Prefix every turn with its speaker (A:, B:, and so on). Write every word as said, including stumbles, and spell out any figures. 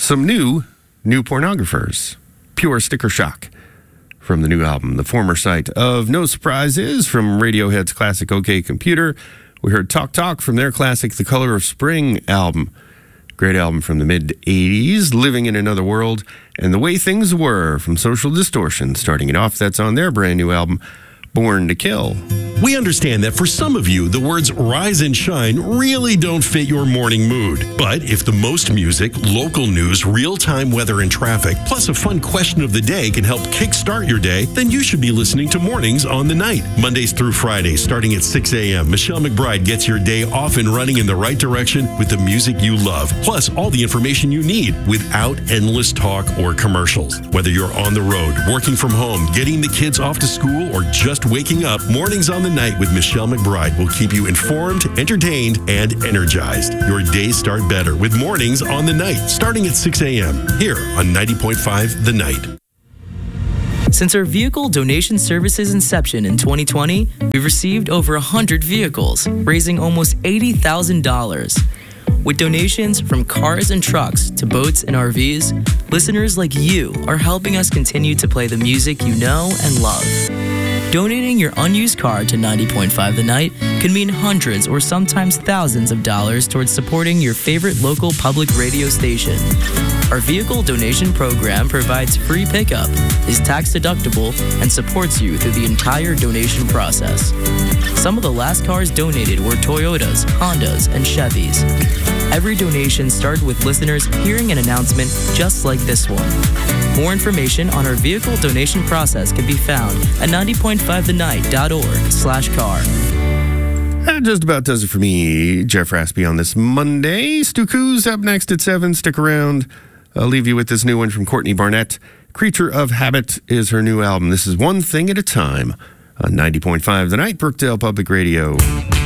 A: some new, new pornographers. Pure Sticker Shock from the new album. The former site of No Surprises from Radiohead's classic OK Computer. We heard Talk Talk from their classic The Color of Spring album. Great album from the mid-eighties, Living in Another World, and The Way Things Were from Social Distortion. Starting it off, that's on their brand new album, Born to Kill.
B: We understand that for some of you, the words rise and shine really don't fit your morning mood. But if the most music, local news, real-time weather and traffic, plus a fun question of the day can help kickstart your day, then you should be listening to Mornings on the Night. Mondays through Fridays, starting at six a.m., Michelle McBride gets your day off and running in the right direction with the music you love, plus all the information you need without endless talk or commercials. Whether you're on the road, working from home, getting the kids off to school, or just waking up, Mornings on the Night with Michelle McBride will keep you informed, entertained, and energized. Your days start better with Mornings on the Night, starting at six a.m. here on ninety point five The Night.
C: Since our vehicle donation service's inception in twenty twenty, we've received over one hundred vehicles, raising almost eighty thousand dollars. With donations from cars and trucks to boats and R Vs, listeners like you are helping us continue to play the music you know and love. Donating your unused car to ninety point five The Night can mean hundreds or sometimes thousands of dollars towards supporting your favorite local public radio station. Our vehicle donation program provides free pickup, is tax deductible, and supports you through the entire donation process. Some of the last cars donated were Toyotas, Hondas, and Chevys. Every donation started with listeners hearing an announcement just like this one. More information on our vehicle donation process can be found at ninety point five the night dot org slash car.
A: That just about does it for me, Jeff Raspy, on this Monday. Stu Coos up next at seven. Stick around. I'll leave you with this new one from Courtney Barnett. Creature of Habit is her new album. This is One Thing at a Time on ninety point five The Night, Brookdale Public Radio.